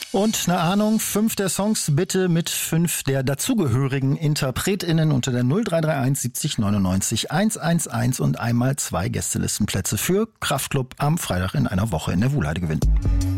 Und eine Ahnung, 5 der Songs bitte mit 5 der dazugehörigen InterpretInnen unter der 0331 70 99 111 und einmal 2 Gästelistenplätze für Kraftklub am Freitag in einer Woche in der Wuhlheide gewinnen.